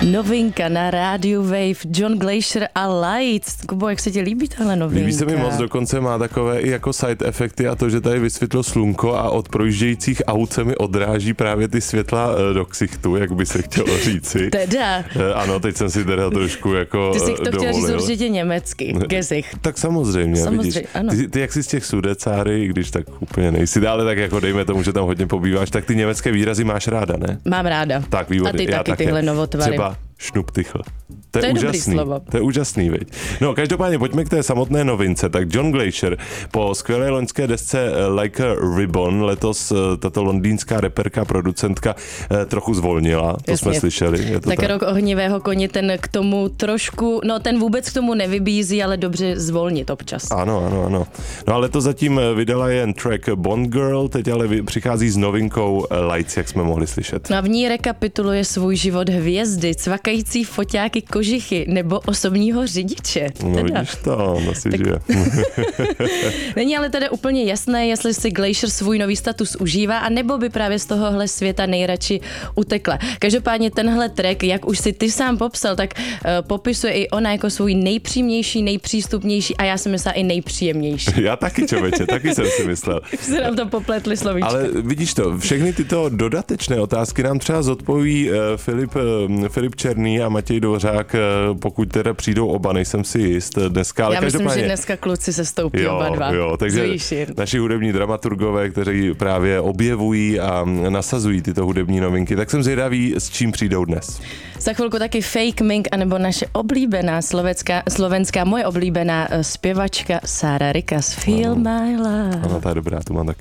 Novinka na rádiu Wave, John Glacier a Lights. Kubo, jak se ti líbí tahle novinka? Líbí se mi moc, dokonce má takové i jako side efekty a to, že tady vysvětlo slunko a od projíždějících aut se mi odráží právě ty světla do ksichtu, jak by se chtělo říci. Teda. Ano, teď jsem si teda trošku jako Ty jsi to chtěl říct dovolil. určitě německy, Gesicht. Tak samozřejmě, vidíš. Ano. Ty jak jsi z těch Sudecáry, i když tak úplně nejsi, ale tak jako dejme tomu, že tam hodně pobýváš, tak ty německé výrazy máš ráda, ne? Mám ráda. Tak výborně. A ty taky tyhle novotvary. Třeba šnuptychl. To je dobrý úžasný. slovo. To je úžasný, viď? No, každopádně pojďme k té samotné novince. Tak John Glacier po skvělé loňské desce Like a Ribbon letos tato londýnská reperka, producentka trochu zvolnila. To Jasně. jsme slyšeli. Je to tak rok ohnivého koně, ten k tomu trošku, no ten vůbec k tomu nevybízí, ale dobře zvolnit občas. Ano. No ale to zatím vydala jen track Bond Girl, teď ale přichází s novinkou Lights, jak jsme mohli slyšet. No a v ní rekapituluje svůj život hvězdy, cvakající foťáky kožichy nebo osobního řidiče. No vidíš to, no si žije. Není ale teda úplně jasné, jestli si Glacier svůj nový status užívá, a nebo by právě z tohohle světa nejradši utekla. Každopádně tenhle track, jak už si ty sám popsal, tak popisuje i ona jako svůj nejpřímější, nejpřístupnější a já si myslela i nejpříjemnější. Já taky, člověče, taky jsem si myslel. Už se nám to popletli slovíčka. Ale vidíš to, všechny tyto dodatečné otázky nám třeba zodpoví Filip Černý a Matěj Dvořák, pokud teda přijdou oba, nejsem si jist dneska. Ale já myslím, že dneska kluci se stoupí oba dva. Jo, takže naši hudební dramaturgové, kteří právě objevují a nasazují tyto hudební novinky, tak jsem zvědavý, s čím přijdou dnes. Za chvilku taky Fake Mink, anebo naše oblíbená slovenská, moje oblíbená zpěvačka Sára Rikas, Feel My Love. Ano, ta je dobrá, tu mám taky